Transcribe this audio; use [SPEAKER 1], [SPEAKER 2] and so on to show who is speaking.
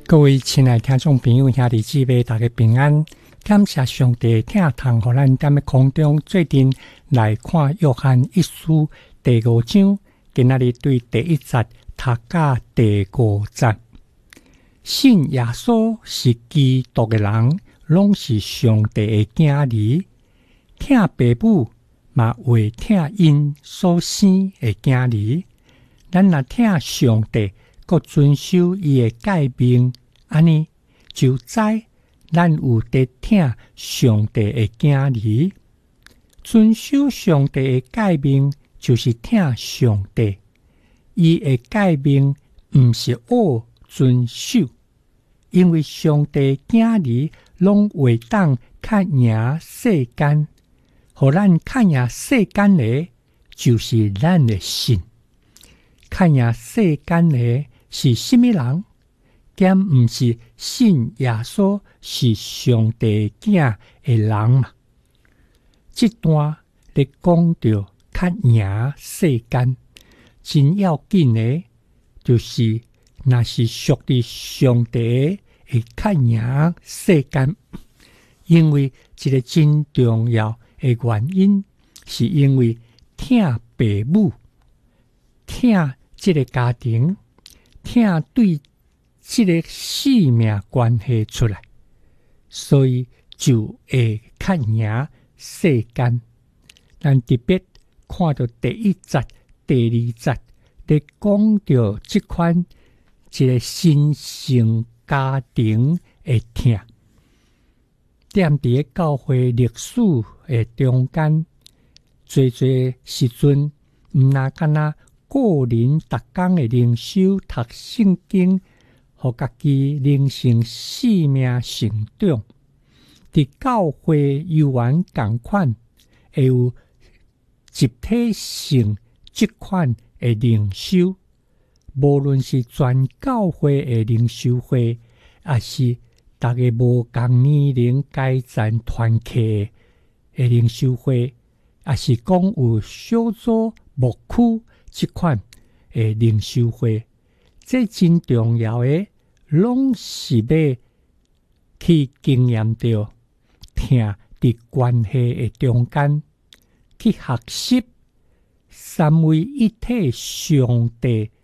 [SPEAKER 1] 各位亲爱听众朋友、兄弟姊妹，大家平安！感谢上帝听堂，互咱踮咧空中做阵来看约翰一书第5章，今仔日对第1节读到第5节。信耶稣是基督的人，拢是上帝的囝儿。听父母嘛为听因所生的囝儿。咱若听上帝，各遵守伊的诫命，安尼就知咱有得听上帝的囝儿。遵守上帝的诫命，就是听上帝。伊的诫命毋是恶遵守，因为上帝囝儿拢会当较赢世间，互咱较赢世间的，就是咱的信。较赢世间的是什么人？兼毋是信耶稣是上帝囝的人嘛？这段咧讲到较赢世间，真要紧的，就是若是属于上帝的较赢世间，因为一个真重要的原因，是因为听父母，听这个家庭，听对这个生命关系出来，所以就会较赢世间。咱特别看到第1节、第2节，咧讲到这款一个新生家庭的听，踮伫教会历史的中间，最时阵毋那干那个人逐工的灵修读圣经，互家己灵性生命成长。伫教会游玩共款，会有集体性这款的灵修，无论是全教会的灵修会，也是大家无共年龄阶层团契的灵修会，也是讲有小组牧区这款的灵修会，这真重要的，拢是要去经验到听伫关系的中间，去学习三位一体上帝